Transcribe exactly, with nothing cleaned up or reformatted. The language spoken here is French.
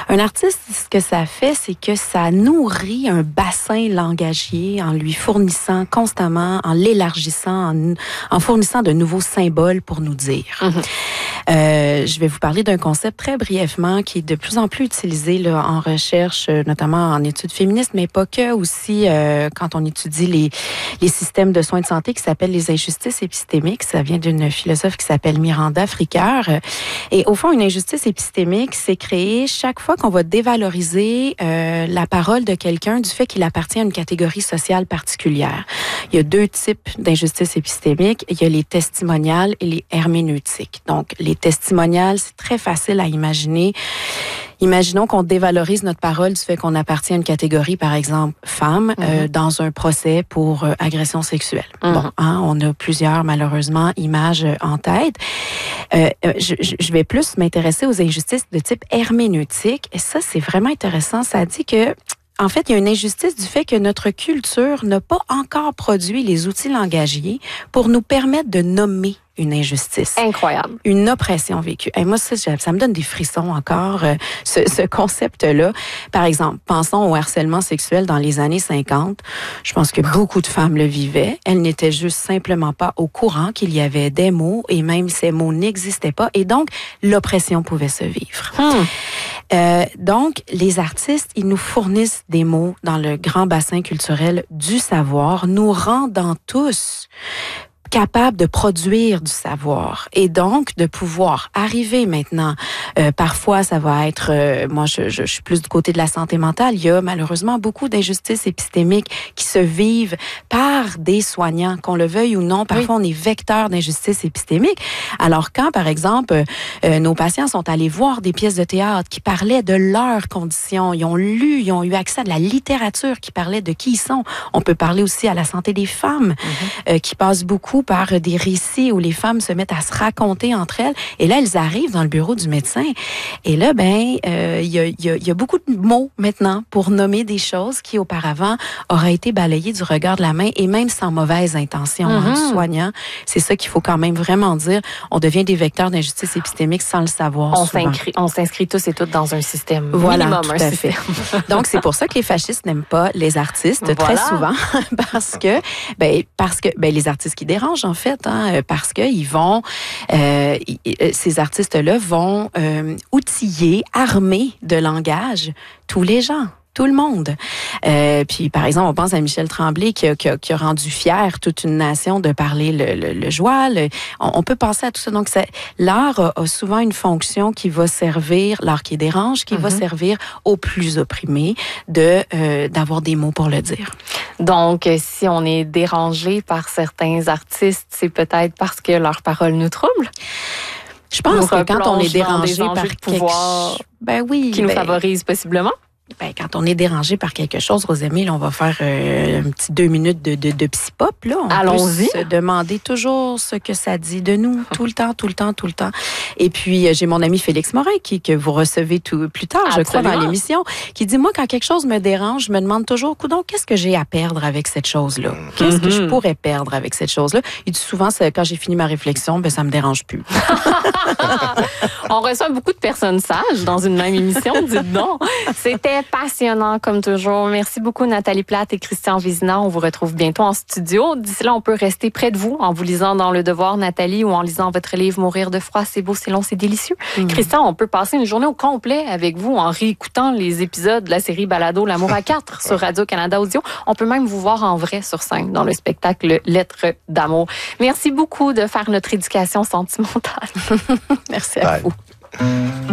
Un artiste, ce que ça fait, c'est que ça nourrit un bassin langagier en lui fournissant constamment, en l'élargissant, en, en fournissant de nouveaux symboles pour nous dire. Mm-hmm. Euh, je vais vous parler d'un concept très brièvement qui est de plus en plus utilisé là, en recherche, notamment en études féministes, mais pas que, aussi euh, quand on étudie les, les systèmes de soins de santé, qui s'appellent les injustices épistémiques. Ça vient d'une philosophe qui s'appelle Miranda Fricker. Et au fond, une injustice épistémique, c'est créer chaque fois qu'on va dévaloriser euh, la parole de quelqu'un du fait qu'il appartient à une catégorie sociale particulière. Il y a deux types d'injustices épistémiques. Il y a les testimoniales et les herméneutiques. Donc, les testimoniales, c'est très facile à imaginer. Imaginons qu'on dévalorise notre parole du fait qu'on appartient à une catégorie, par exemple, femme, mm-hmm. euh, dans un procès pour euh, agression sexuelle. Mm-hmm. Bon, hein, on a plusieurs, malheureusement, images euh, en tête. Euh, je, je vais plus m'intéresser aux injustices de type herméneutique. Et ça, c'est vraiment intéressant. Ça dit que en fait, il y a une injustice du fait que notre culture n'a pas encore produit les outils langagiers pour nous permettre de nommer une injustice. Incroyable. Une oppression vécue. Et moi, ça, ça me donne des frissons encore, euh, ce, ce concept-là. Par exemple, pensons au harcèlement sexuel dans les années cinquante. Je pense que beaucoup de femmes le vivaient. Elles n'étaient juste simplement pas au courant qu'il y avait des mots et même ces mots n'existaient pas. Et donc, l'oppression pouvait se vivre. Hmm. Euh, donc, les artistes, ils nous fournissent des mots dans le grand bassin culturel du savoir, nous rendant tous capable de produire du savoir et donc de pouvoir arriver maintenant. Euh, parfois, ça va être, euh, moi je, je, je suis plus du côté de la santé mentale, il y a malheureusement beaucoup d'injustices épistémiques qui se vivent par des soignants, qu'on le veuille ou non. Parfois, oui. on est vecteur d'injustices épistémiques. Alors quand, par exemple, euh, nos patients sont allés voir des pièces de théâtre qui parlaient de leurs conditions, ils ont lu, ils ont eu accès à de la littérature qui parlait de qui ils sont. On peut parler aussi à la santé des femmes, mm-hmm. euh, qui passe beaucoup par des récits où les femmes se mettent à se raconter entre elles. Et là, elles arrivent dans le bureau du médecin. Et là, ben, euh, il y a, il y a, il y a beaucoup de mots maintenant pour nommer des choses qui, auparavant, auraient été balayées du regard de la main et même sans mauvaise intention mm-hmm. hein, soignant. C'est ça qu'il faut quand même vraiment dire. On devient des vecteurs d'injustice épistémique sans le savoir. On s'inscrit, on s'inscrit tous et toutes dans un système. Voilà, minimum, tout un à système. fait. Donc, c'est pour ça que les fascistes n'aiment pas les artistes voilà. très souvent. parce que, ben, parce que, ben, les artistes qui dérangent, en fait, hein, parce que ils vont, euh, ces artistes-là vont euh, outiller, armer de langage tous les gens. Tout le monde. Euh, puis, par exemple, on pense à Michel Tremblay qui a, qui a, qui a rendu fier toute une nation de parler le, le, le joie. Le, on, on peut penser à tout ça. Donc, ça, l'art a, a souvent une fonction qui va servir, l'art qui dérange, qui mm-hmm. va servir aux plus opprimés de euh, d'avoir des mots pour le dire. Donc, si on est dérangé par certains artistes, c'est peut-être parce que leurs paroles nous troublent? Je pense que quand on est dérangé par quelque chose, ben oui, qui ben, nous favorise possiblement. Ben, quand on est dérangé par quelque chose, Rosémile, on va faire euh, un petit deux minutes de, de, de psy-pop. Là. On Allons-y. peut se demander toujours ce que ça dit de nous, tout le temps, tout le temps, tout le temps. Et puis, j'ai mon ami Félix Morin, qui, que vous recevez tout, plus tard, Absolument. je crois, dans l'émission, qui dit, moi, quand quelque chose me dérange, je me demande toujours, coudonc, qu'est-ce que j'ai à perdre avec cette chose-là? Qu'est-ce mm-hmm. que je pourrais perdre avec cette chose-là? Il dit souvent, quand j'ai fini ma réflexion, ben, ça me dérange plus. On reçoit beaucoup de personnes sages dans une même émission, dites donc. C'était passionnant comme toujours. Merci beaucoup Nathalie Plate et Christian Vézina. On vous retrouve bientôt en studio. D'ici là, on peut rester près de vous en vous lisant dans Le Devoir, Nathalie, ou en lisant votre livre Mourir de froid, c'est beau, c'est long, c'est délicieux. Mmh. Christian, on peut passer une journée au complet avec vous en réécoutant les épisodes de la série Balado L'amour à quatre sur Radio-Canada Audio. On peut même vous voir en vrai sur scène dans le spectacle Lettres d'amour. Merci beaucoup de faire notre éducation sentimentale. Merci à Bye. vous.